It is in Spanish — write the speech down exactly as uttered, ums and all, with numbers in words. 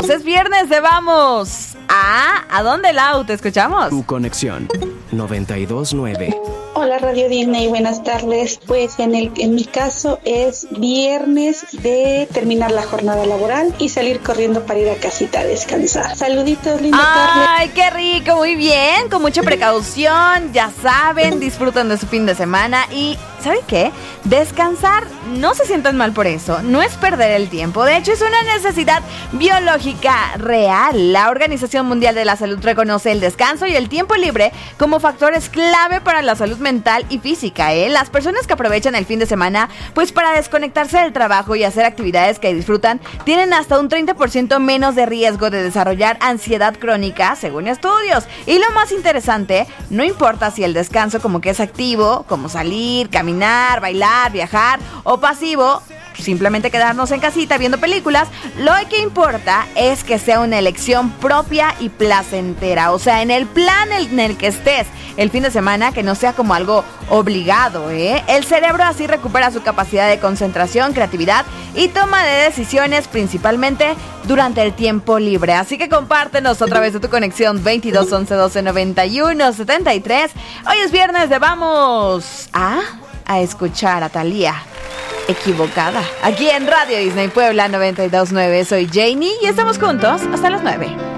vamos. Es viernes de vamos. ¿A? ¿A dónde, Lau? ¿Te escuchamos? Tu conexión noventa y dos punto nueve. Hola Radio Disney, buenas tardes. Pues en el en mi caso es viernes de terminar la jornada laboral y salir corriendo para ir a casita a descansar. Saluditos, linda tarde. Ay, qué rico, muy bien, con mucha precaución, ya saben, disfrutan de su fin de semana y ¿saben qué? Descansar, no se sientan mal por eso, no es perder el tiempo, de hecho es una necesidad biológica real. La Organización Mundial de la Salud reconoce el descanso y el tiempo libre como factores clave para la salud mental y física, ¿eh? Las personas que aprovechan el fin de semana, pues para desconectarse del trabajo y hacer actividades que disfrutan, tienen hasta un treinta por ciento menos de riesgo de desarrollar ansiedad crónica, según estudios. Y lo más interesante, no importa si el descanso como que es activo, como salir, caminar, bailar, viajar, o pasivo, simplemente quedarnos en casita viendo películas, lo que importa es que sea una elección propia y placentera, o sea, en el plan en el que estés el fin de semana, que no sea como algo obligado, ¿eh? El cerebro así recupera su capacidad de concentración, creatividad y toma de decisiones, principalmente durante el tiempo libre. Así que compártenos a través de tu conexión veintidós once doce noventa y uno setenta y tres. Hoy es viernes de vamos a, a escuchar a Thalía. Equivocada. Aquí en Radio Disney Puebla noventa y dos punto nueve. Soy Janie y estamos juntos hasta las nueve.